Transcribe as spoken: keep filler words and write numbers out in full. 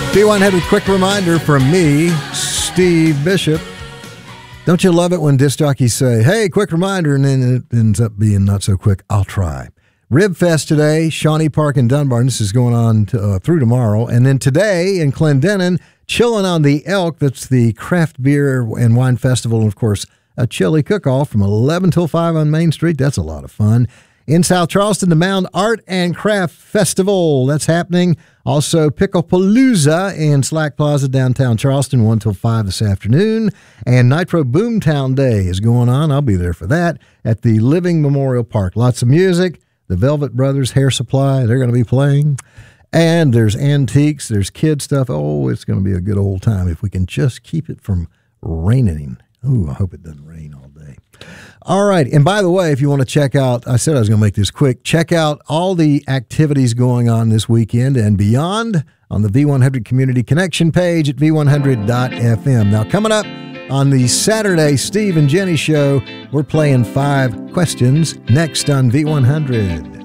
V one hundred quick reminder from me, Steve Bishop. Don't you love it when disc jockeys say, hey, quick reminder, and then it ends up being not so quick? I'll try. Rib Fest today, Shawnee Park in Dunbar. This is going on to, uh, through tomorrow. And then today in Clendenin, Chillin' on the Elk. That's the craft beer and wine festival. And, of course, a chili cook-off from eleven till five on Main Street. That's a lot of fun. In South Charleston, the Mound Art and Craft Festival. That's happening. Also, Picklepalooza in Slack Plaza, downtown Charleston, one till five this afternoon. And Nitro Boomtown Day is going on. I'll be there for that at the Living Memorial Park. Lots of music. The Velvet Brothers Hair Supply, they're going to be playing. And there's antiques. There's kid stuff. Oh, it's going to be a good old time if we can just keep it from raining. Ooh, I hope it doesn't rain all day. All right. And by the way, if you want to check out, I said I was going to make this quick, check out all the activities going on this weekend and beyond on the V one hundred Community Connection page at v one hundred dot f m. Now, coming up on the Saturday Steve and Jenny show, we're playing five questions next on V one hundred.